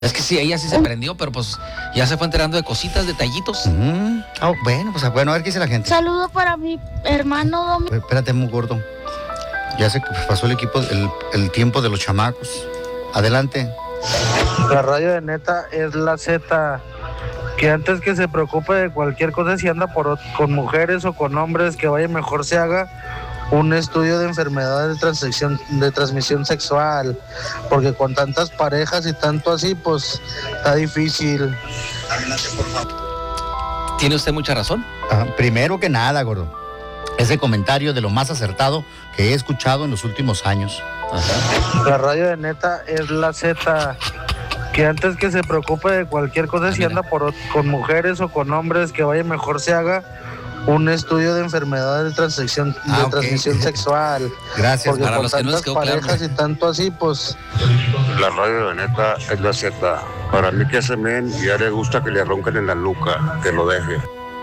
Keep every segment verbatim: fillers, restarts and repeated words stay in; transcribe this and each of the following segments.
Es que sí, ella sí se prendió, pero pues ya se fue enterando de cositas, detallitos. Mm, oh, bueno, pues bueno, a ver qué dice la gente. Saludo para mi hermano Domingo. Espérate, muy gordo. Ya se pasó el equipo, el, el tiempo de los chamacos. Adelante. La radio de neta es la Z. Que antes que se preocupe de cualquier cosa, si anda por, con mujeres o con hombres, que vaya mejor se haga un estudio de enfermedades de transmisión, de transmisión sexual, porque con tantas parejas y tanto así, pues está difícil. Tiene usted mucha razón. Ah, primero que nada, gordo, ese comentario de lo más acertado que he escuchado en los últimos años. Ajá. La radio de neta es la Z. Que antes que se preocupe de cualquier cosa, ah, si anda por, con mujeres o con hombres, que vaya mejor se haga un estudio de enfermedades de transmisión, ah, de okay. transmisión sexual. Gracias. Porque para con los que no les tantas quedó parejas claro. Y tanto así, pues... La radio de neta es la Z. Para mí que ese men ya le gusta que le ronquen en la nuca, que lo deje.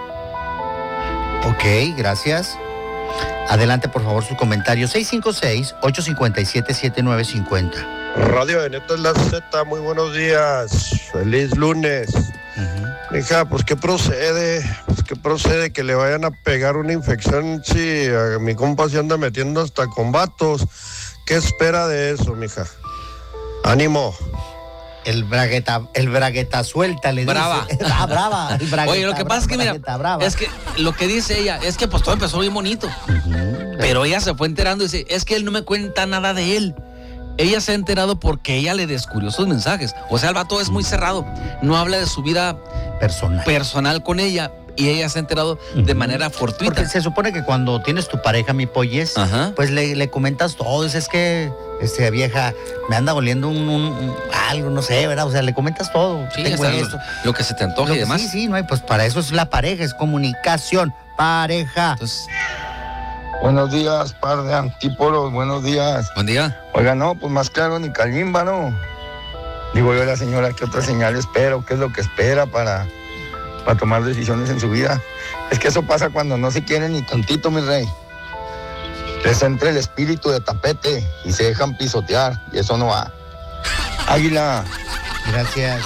Ok, gracias. Adelante, por favor, su comentario. seis cinco seis, ocho cinco siete, siete nueve cinco cero. Radio de neta es la Z, muy buenos días. Feliz lunes. Uh-huh. Hija, pues ¿qué procede? Pues ¿qué procede? Que le vayan a pegar una infección si a mi compa se anda metiendo hasta con vatos. ¿Qué espera de eso, mija? Ánimo. El bragueta, el bragueta suelta, le brava. dice. Ah, brava. El bragueta, Oye, lo que pasa es que, mira, brava. es que lo que dice ella, es que pues todo empezó bien bonito. Uh-huh. Pero ella se fue enterando y dice, es que él no me cuenta nada de él. Ella se ha enterado porque ella le descubrió sus mensajes. O sea, el vato es muy cerrado. No habla de su vida personal, personal con ella. Y ella se ha enterado uh-huh. de manera fortuita. Porque se supone que cuando tienes tu pareja, mi polles, uh-huh. pues le, le comentas todo. Es que, este, vieja, me anda oliendo un, un, un algo, no sé, ¿verdad? O sea, le comentas todo. Sí, esto. Lo, lo que se te antoje y demás. Sí, sí, no, pues para eso es la pareja, es comunicación, pareja. Entonces... Buenos días, par de antípodos, buenos días. Buen día. Oiga, no, pues más claro ni calimba, ¿no? Digo yo a la señora, ¿qué otra señal espero? ¿Qué es lo que espera para, para tomar decisiones en su vida? Es que eso pasa cuando no se quieren ni tantito, mi rey. Les entra el espíritu de tapete y se dejan pisotear, y eso no va. Águila. Gracias.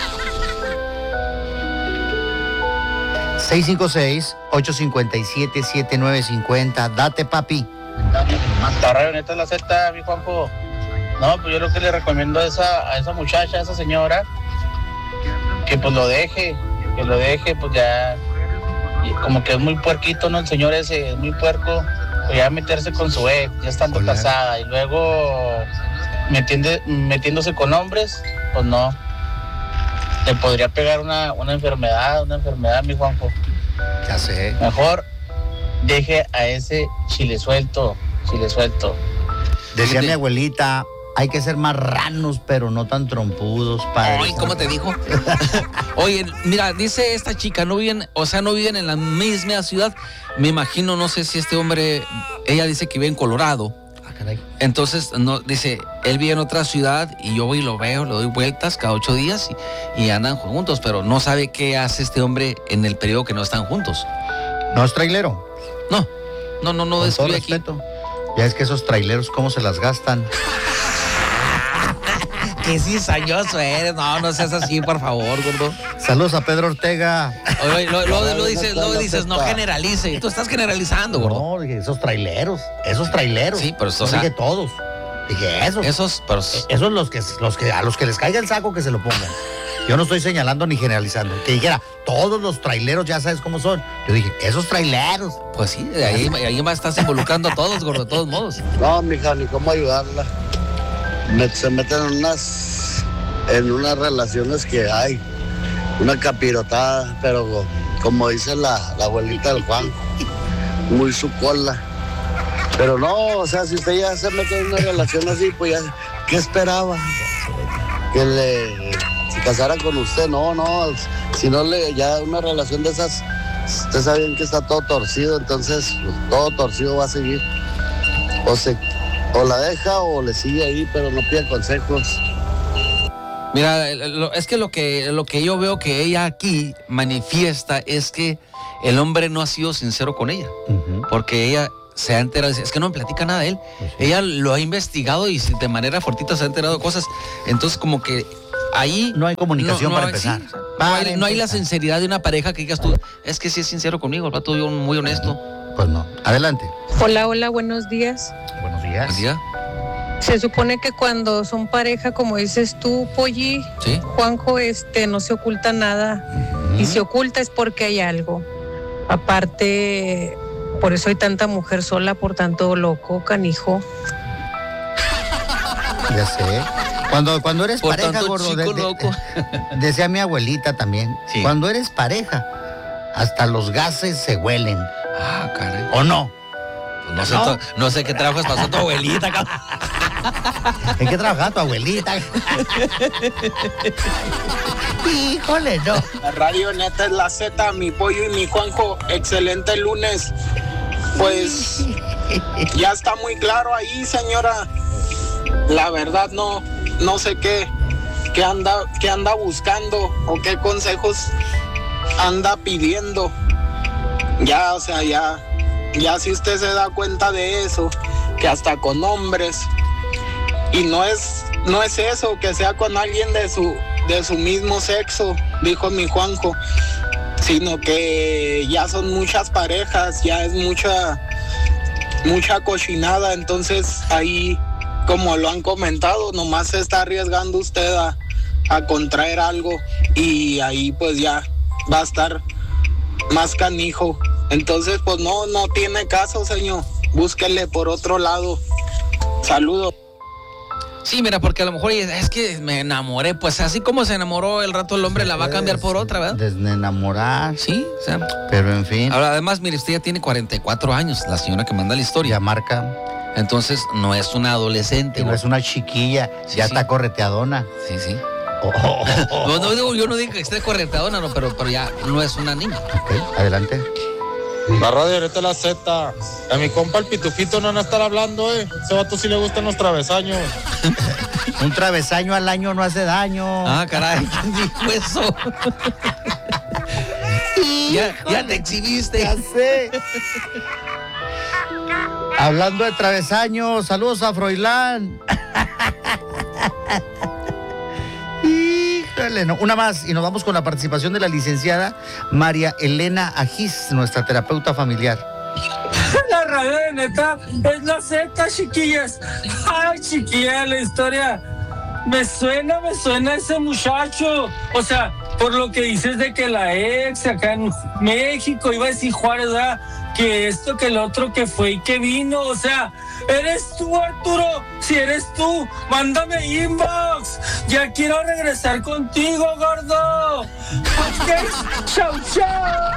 seis cinco seis, ocho cinco siete, siete nueve cinco cero. Date, papi. La radio neta es la Z, mi Juanjo. No, pues yo lo que le recomiendo a esa, a esa muchacha, a esa señora, que pues lo deje, que lo deje, pues ya, como que es muy puerquito, ¿no? El señor ese es muy puerco, pues ya meterse con su ex, ya estando Hola. casada, y luego metiende, metiéndose con hombres, pues no. Le podría pegar una, una enfermedad, una enfermedad, mi Juanjo. Ya sé. Mejor deje a ese chile suelto, chile suelto. Decía mi abuelita, hay que ser marranos, pero no tan trompudos, padre. Ay, ¿cómo te dijo? Oye, mira, dice esta chica, no viven, o sea, no viven en la misma ciudad. Me imagino, no sé si este hombre, ella dice que vive en Colorado. Entonces, no, dice, él vive en otra ciudad y yo voy y lo veo, le doy vueltas cada ocho días y, y andan juntos, pero no sabe qué hace este hombre en el periodo que no están juntos. ¿No es trailero? No, no, no, no describe aquí. Ya es que esos traileros, ¿cómo se las gastan? Qué cizañoso eres, no, no seas así, por favor, gordo. Saludos a Pedro Ortega. Oye, lo, lo, lo dices, lo dices, no generalice. Tú estás generalizando, gordo. No, dije, esos traileros, esos traileros. Sí, pero eso, no o sea, dije todos. Dije esos. Esos, pero... Esos los que, los que, a los que les caiga el saco que se lo pongan. Yo no estoy señalando ni generalizando. Que dijera, todos los traileros ya sabes cómo son. Yo dije, esos traileros. Pues sí, de ahí, ahí más estás involucrando a todos, gordo, de todos modos. No, mija, ni cómo ayudarla. Se meten en unas, en unas relaciones que hay, una capirotada, pero como dice la, la abuelita del Juan, muy su cola. Pero no, o sea, si usted ya se mete en una relación así, pues ya, ¿qué esperaba? Que le se casara con usted, no, no, si no le, ya una relación de esas, usted sabe bien que está todo torcido, entonces pues, todo torcido va a seguir. O se O la deja o le sigue ahí, pero no pide consejos. Mira, es que lo que lo que yo veo que ella aquí manifiesta es que el hombre no ha sido sincero con ella. Uh-huh. Porque ella se ha enterado, es que no me platica nada de él. Uh-huh. Ella lo ha investigado y de manera fortita se ha enterado de cosas. Entonces como que ahí no hay comunicación no, no, para empezar. Sí, no, hay, no hay la sinceridad de una pareja que digas tú, es que sí es sincero conmigo, el vato yo muy honesto. Pues no. Adelante. Hola, hola, buenos días. Buenos días. Buen día. Se supone que cuando son pareja, como dices tú, Polly, ¿Sí? Juanjo, este, no se oculta nada. Uh-huh. Y si oculta es porque hay algo. Aparte, por eso hay tanta mujer sola, por tanto loco, canijo. Ya sé. Cuando, cuando eres por pareja, tanto, gordo, chico de, de, loco. Decía mi abuelita también. Sí. Cuando eres pareja, hasta los gases se huelen. Ah, caray. ¿O no? No sé, ¿No? no sé qué trabajas pasó tu abuelita. ¿En qué trabaja tu abuelita? Híjole, no. La radio neta es la Z, mi pollo y mi Juanjo. Excelente lunes. Pues ya está muy claro ahí, señora. La verdad no, no sé qué, qué anda, qué anda buscando o qué consejos anda pidiendo. Ya, o sea, ya. Ya si usted se da cuenta de eso, que hasta con hombres, y no es, no es eso, que sea con alguien de su, de su mismo sexo, dijo mi Juanjo, sino que ya son muchas parejas, ya es mucha, mucha cochinada, entonces ahí, como lo han comentado, nomás se está arriesgando usted a, a contraer algo, y ahí pues ya va a estar más canijo. Entonces, pues no, no tiene caso, señor. Búsquele por otro lado. Saludos. Sí, mira, porque a lo mejor es que me enamoré. Pues así como se enamoró el rato el hombre, la va a cambiar por otra, ¿verdad? Desenamorar. Sí, o sea. Pero en fin. Ahora, además, mire, usted ya tiene cuarenta y cuatro años, la señora que manda la historia. Ya marca. Entonces, no es una adolescente. No es una chiquilla, sí, ya sí. Está correteadona. Sí, sí. Oh, oh, oh, no, no digo, yo no digo que esté correteadona, no, pero, pero ya no es una niña. Ok, adelante. La radio ahorita es la Z. A mi compa el pitufito no van a estar hablando, eh. Ese vato sí le gustan los travesaños. Un travesaño al año no hace daño. Ah, caray, ¿quién dijo eso? ya, ya te exhibiste. Ya sé. Hablando de travesaños, saludos a Froilán. Híjole, no. Una más y nos vamos con la participación de la licenciada María Elena Ajís, nuestra terapeuta familiar. La radio de neta es la Z, chiquillas. Ay, chiquilla, la historia. Me suena, me suena ese muchacho. O sea, por lo que dices de que la ex acá en México, iba a decir Juárez, ¿verdad? Que esto, que el otro, que fue y que vino. O sea, eres tú, Arturo. Si eres tú, mándame inbox. Ya quiero regresar contigo, gordo. Ok, chau, chau.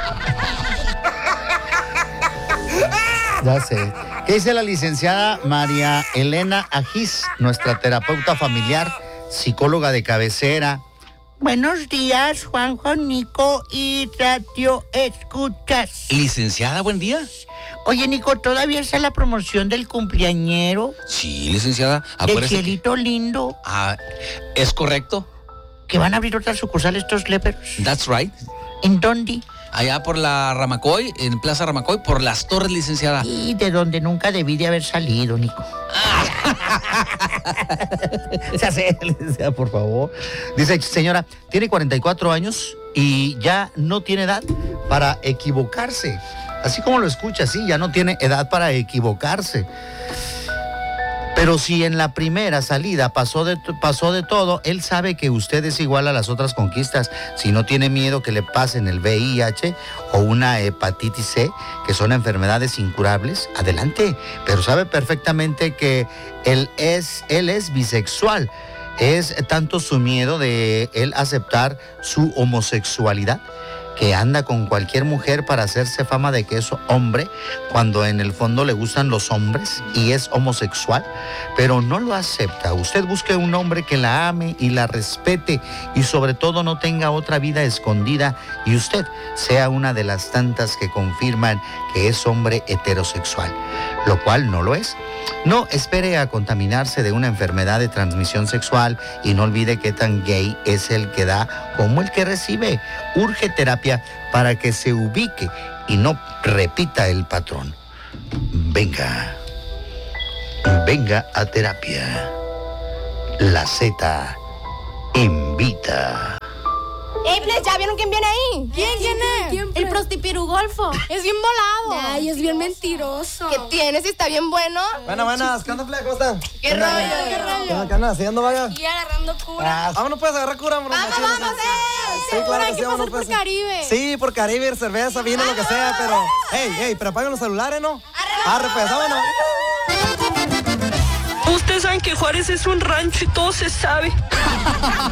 Ya sé. ¿Qué dice la licenciada María Elena Ajís, nuestra terapeuta familiar, psicóloga de cabecera? Buenos días, Juanjo, Nico y Radio Escuchas. Licenciada, buen día. Oye, Nico, ¿todavía está la promoción del cumpleañero? Sí, licenciada. ¿Del cielito que... lindo? Ah, ¿es correcto? ¿Que van a abrir otra sucursal estos léperos? That's right. ¿En dónde? Allá por la Ramacoy, en Plaza Ramacoy, por las Torres, licenciada. Y de donde nunca debí de haber salido, Nico. Se hace, licenciada, por favor. Dice, señora, tiene cuarenta y cuatro años y ya no tiene edad para equivocarse. Así como lo escucha, sí, ya no tiene edad para equivocarse. Pero si en la primera salida pasó de, pasó de todo, él sabe que usted es igual a las otras conquistas. Si no tiene miedo que le pasen el V I H o una hepatitis C, que son enfermedades incurables, adelante. Pero sabe perfectamente que él es, él es bisexual. Es tanto su miedo de él aceptar su homosexualidad que anda con cualquier mujer para hacerse fama de que es hombre, cuando en el fondo le gustan los hombres y es homosexual, pero no lo acepta. Usted busque un hombre que la ame y la respete y sobre todo no tenga otra vida escondida y usted sea una de las tantas que confirman que es hombre heterosexual, lo cual no lo es. No espere a contaminarse de una enfermedad de transmisión sexual y no olvide que tan gay es el que da como el que recibe. Urge terapia para que se ubique y no repita el patrón. Venga, venga a terapia. La Z invita. Anita. ¡Ey, Ples! ¿Ya vieron quién viene ahí? ¿Quién? ¿Quién es? ¿Quién, el prostipirugolfo. Es bien volado. Ay, es bien mentiroso. ¿Qué tienes? ¿Está bien bueno? Buenas, buenas. ¿Qué onda, Ples? ¿Cómo están? ¿Qué rollo? ¿Qué rollo? ¿Qué andas haciendo, vaya? Y agarrando cura. Ah, vámonos, pues, a agarrar cura, amor. Vamos, vamos, eh. Sí, claro que Hay sí, que pasar vámonos, por pues. Caribe. Sí, por Caribe, cerveza, vino, lo que sea, pero... Ey, ey, pero apaguen los celulares, ¿no? Arre, pues, vámonos. Ustedes saben que Juárez es un rancho y todo se sabe.